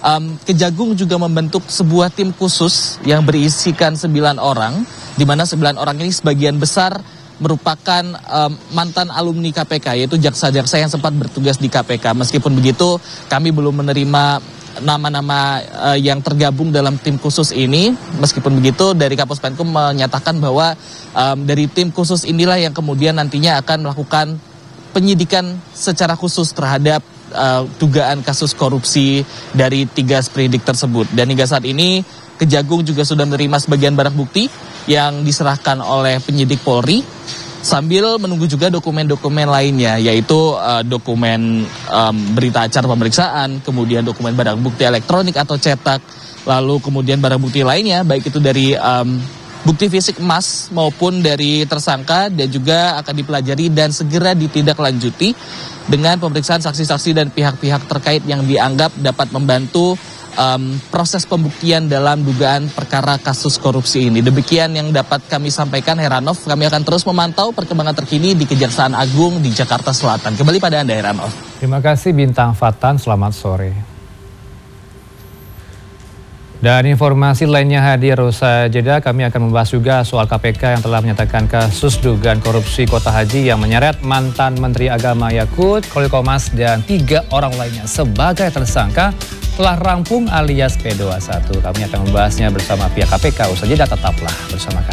Kejagung juga membentuk sebuah tim khusus yang berisikan 9 orang, di mana 9 orang ini sebagian besar merupakan mantan alumni KPK, yaitu jaksa-jaksa yang sempat bertugas di KPK. Meskipun begitu, kami belum menerima nama-nama yang tergabung dalam tim khusus ini. Meskipun begitu, dari Kapus Penkum menyatakan bahwa dari tim khusus inilah yang kemudian nantinya akan melakukan penyidikan secara khusus terhadap dugaan kasus korupsi dari 3 sprindik tersebut. Dan hingga saat ini Kejagung juga sudah menerima sebagian barang bukti yang diserahkan oleh penyidik Polri, sambil menunggu juga dokumen-dokumen lainnya, yaitu dokumen berita acara pemeriksaan, kemudian dokumen barang bukti elektronik atau cetak, lalu kemudian barang bukti lainnya, baik itu dari bukti fisik emas maupun dari tersangka, dan juga akan dipelajari dan segera ditindaklanjuti dengan pemeriksaan saksi-saksi dan pihak-pihak terkait yang dianggap dapat membantu proses pembuktian dalam dugaan perkara kasus korupsi ini. Demikian yang dapat kami sampaikan, Heranov. Kami akan terus memantau perkembangan terkini di Kejaksaan Agung di Jakarta Selatan. Kembali pada Anda, Heranov. Terima kasih Bintang Fatan, selamat sore. Dan informasi lainnya hadir usai jeda, kami akan membahas juga soal KPK yang telah menyatakan kasus dugaan korupsi kota haji yang menyeret mantan Menteri Agama Yakut, Khalil Qomas, dan 3 orang lainnya sebagai tersangka telah rampung alias P21. Kami akan membahasnya bersama pihak KPK. Usai jeda, tetaplah bersama kami.